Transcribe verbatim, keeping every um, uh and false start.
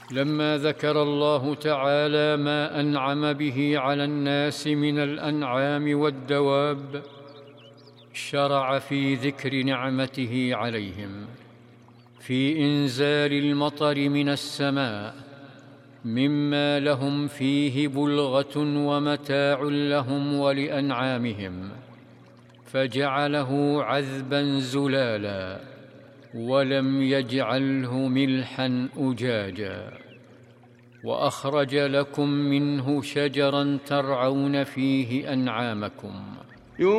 لما ذكر الله تعالى ما أنعم به على الناس من الأنعام والدواب، شرع في ذكر نعمته عليهم في إنزال المطر من السماء، مما لهم فيه بلغة ومتاع لهم ولأنعامهم، فجعله عذبا زلالا ولم يجعله ملحا أجاجا. وأخرج لكم منه شجرا ترعون فيه أنعامكم،